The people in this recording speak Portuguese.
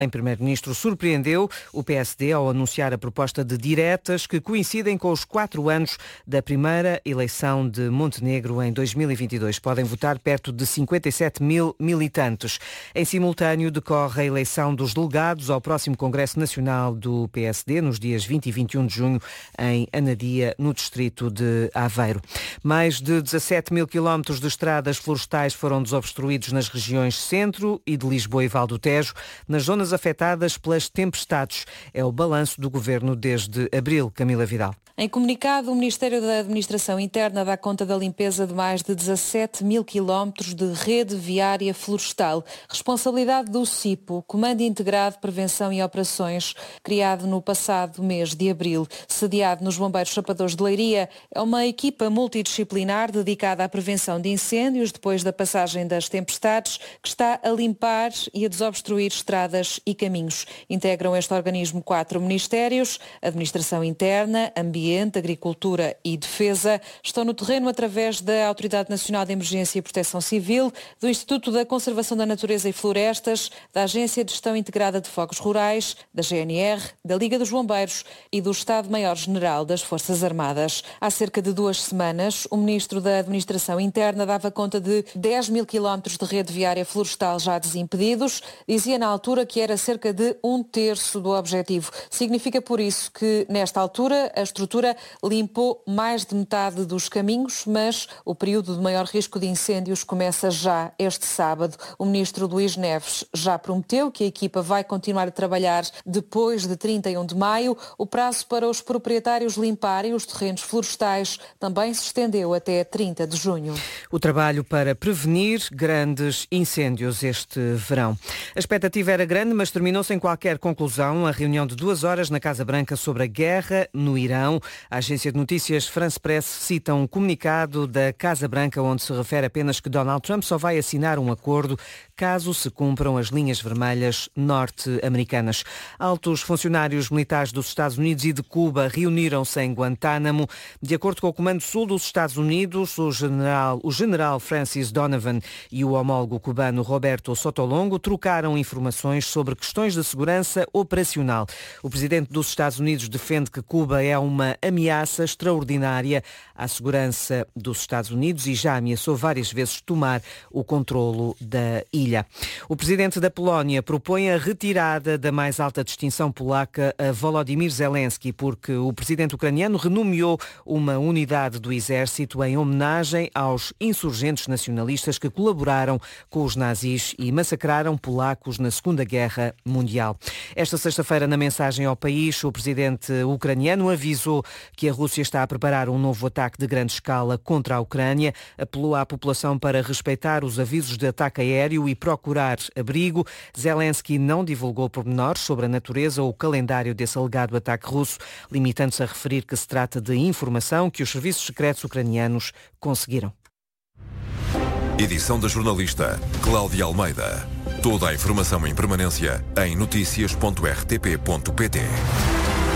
em primeiro-ministro surpreendeu o PSD ao anunciar a proposta de diretas que coincidem com os 4 anos da primeira eleição de Montenegro em 2022. Podem votar perto de 57 mil militantes. Em simultâneo decorre a eleição dos delegados ao próximo Congresso Nacional do PSD nos dias 20 e 21 de junho em Anadia, no distrito de Aveiro. Mais de 17 mil quilómetros de estradas florestais foram desobstruídos nas regiões centro e de Lisboa e Val do Tejo, nas zonas afetadas pelas tempestades. É o balanço do Governo desde abril. Camila Vidal. Em comunicado, o Ministério da Administração Interna dá conta da limpeza de mais de 17 mil quilómetros de rede viária florestal. Responsabilidade do CIPO, Comando Integrado de Prevenção e Operações, criado no passado mês de abril. Sediado nos Bombeiros Chapadores de Leiria, é uma equipa multidisciplinar dedicada à prevenção de incêndios depois da passagem das tempestades, que está a limpar e a desobstruir estradas e caminhos. Integram este organismo 4 ministérios: Administração Interna, Ambiente, Agricultura e Defesa. Estão no terreno através da Autoridade Nacional de Emergência e Proteção Civil, do Instituto da Conservação da Natureza e Florestas, da Agência de Gestão Integrada de Fogos Rurais, da GNR, da Liga dos Bombeiros e do Estado-Maior-General das Forças Armadas. Há cerca de 2 semanas, o Ministro da Administração Interna dava conta de 10 mil quilómetros de rede viária florestal já desimpedidos. Dizia na altura que era cerca de 1/3 do objetivo. Significa por isso que, nesta altura, a estrutura limpou mais de metade dos caminhos, mas o período de maior risco de incêndios começa já este sábado. O Ministro Luís Neves já prometeu que a equipa vai continuar a trabalhar depois de 31 de maio. O prazo para os proprietários limparem os terrenos florestais também se estendeu até 30 de junho. O trabalho para prevenir grandes incêndios este verão. A expectativa era grande, mas terminou sem qualquer conclusão. A reunião de 2 horas na Casa Branca sobre a guerra no Irão. A agência de notícias France Press cita um comunicado da Casa Branca onde se refere apenas que Donald Trump só vai assinar um acordo caso se cumpram as linhas vermelhas norte-americanas. Altos funcionários militares dos Estados Unidos e de Cuba reuniram-se em Guantánamo. De acordo com o Comando Sul dos Estados Unidos, o general Francis Donovan e o homólogo cubano Roberto Sotolongo trocaram informações sobre questões de segurança operacional. O presidente dos Estados Unidos defende que Cuba é uma ameaça extraordinária à segurança dos Estados Unidos e já ameaçou várias vezes tomar o controlo da ilha. O presidente da Polónia propõe a retirada da mais alta distinção polaca a Volodymyr Zelensky, porque o presidente ucraniano renomeou uma unidade do exército em homenagem aos insurgentes nacionalistas que colaboraram com os nazis e massacraram polacos na Segunda Guerra Mundial. Esta sexta-feira, na mensagem ao país, o presidente ucraniano avisou que a Rússia está a preparar um novo ataque de grande escala contra a Ucrânia, apelou à população para respeitar os avisos de ataque aéreo e procurar abrigo. Zelensky não divulgou pormenores sobre a natureza ou o calendário desse alegado ataque russo, limitando-se a referir que se trata de informação que os serviços secretos ucranianos conseguiram. Edição da jornalista Cláudia Almeida. Toda a informação em permanência em noticias.rtp.pt.